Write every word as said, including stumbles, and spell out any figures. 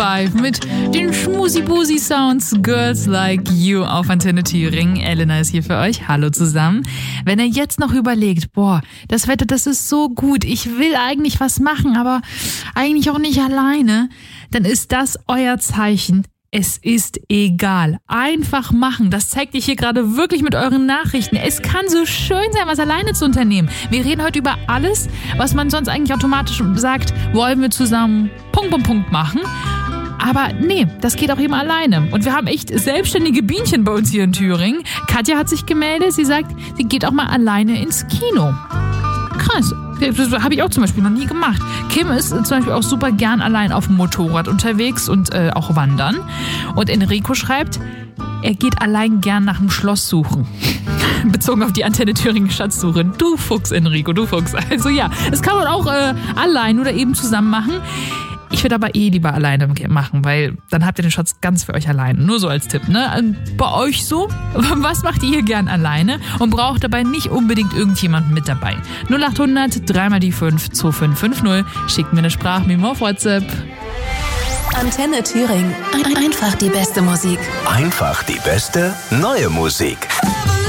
fünf mit den Schmusi-Busi-Sounds Girls Like You auf Antenne Thüringen. Elena ist hier für euch. Hallo zusammen. Wenn ihr jetzt noch überlegt, boah, das Wetter, das ist so gut, ich will eigentlich was machen, aber eigentlich auch nicht alleine, dann ist das euer Zeichen. Es ist egal. Einfach machen. Das zeigt dich hier gerade wirklich mit euren Nachrichten. Es kann so schön sein, was alleine zu unternehmen. Wir reden heute über alles, was man sonst eigentlich automatisch sagt, wollen wir zusammen Punkt, Punkt, Punkt machen. Aber nee, das geht auch eben alleine. Und wir haben echt selbstständige Bienchen bei uns hier in Thüringen. Katja hat sich gemeldet. Sie sagt, sie geht auch mal alleine ins Kino. Krass. Das habe ich auch zum Beispiel noch nie gemacht. Kim ist zum Beispiel auch super gern allein auf dem Motorrad unterwegs und äh, auch wandern. Und Enrico schreibt, er geht allein gern nach einem Schloss suchen. Bezogen auf die Antenne Thüringen Schatzsuche. Du Fuchs, Enrico, du Fuchs. Also ja, das kann man auch äh, allein oder eben zusammen machen. Ich würde aber eh lieber alleine machen, weil dann habt ihr den Schatz ganz für euch allein. Nur so als Tipp, ne? Bei euch so? Was macht ihr gern alleine und braucht dabei nicht unbedingt irgendjemanden mit dabei? null acht hundert, dreimal die fünf, zwei fünf fünf null. Schickt mir eine Sprachmemo auf WhatsApp. Antenne Thüringen. Einfach die beste Musik. Einfach die beste neue Musik.